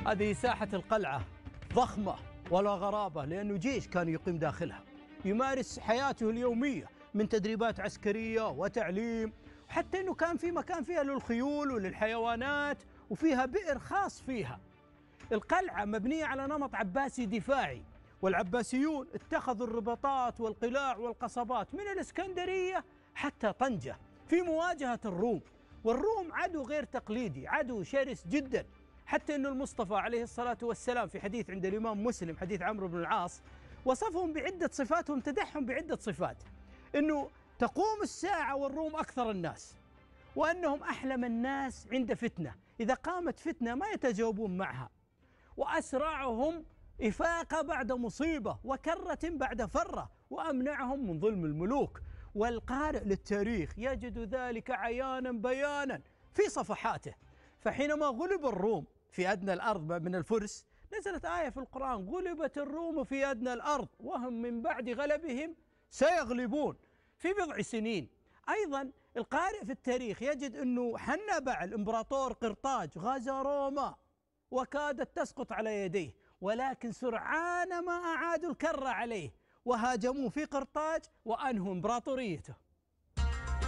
هذه ساحة القلعة ضخمة ولا غرابة، لأنه جيش كان يقيم داخلها يمارس حياته اليومية من تدريبات عسكرية وتعليم، حتى أنه كان في مكان فيها للخيول وللحيوانات وفيها بئر خاص فيها. القلعة مبنية على نمط عباسي دفاعي، والعباسيون اتخذوا الرباطات والقلاع والقصبات من الإسكندرية حتى طنجة في مواجهة الروم. والروم عدو غير تقليدي، عدو شرس جدا، حتى أن المصطفى عليه الصلاة والسلام في حديث عند الإمام مسلم حديث عمرو بن العاص وصفهم بعدة صفات وامتدحهم بعدة صفات، أنه تقوم الساعة والروم أكثر الناس، وأنهم أحلم الناس عند فتنة، إذا قامت فتنة ما يتجاوبون معها، وأسرعهم إفاقة بعد مصيبة وكرة بعد فرة، وأمنعهم من ظلم الملوك. والقارئ للتاريخ يجد ذلك عيانا بيانا في صفحاته. فحينما غلب الروم في أدنى الأرض من الفرس نزلت آية في القرآن: غلبت الروم في أدنى الأرض وهم من بعد غلبهم سيغلبون، في بضع سنين. أيضا القارئ في التاريخ يجد أنه حنبع الإمبراطور قرطاج غزا روما وكادت تسقط على يديه، ولكن سرعان ما أعادوا الكرة عليه وهاجموا في قرطاج وأنهوا إمبراطوريته.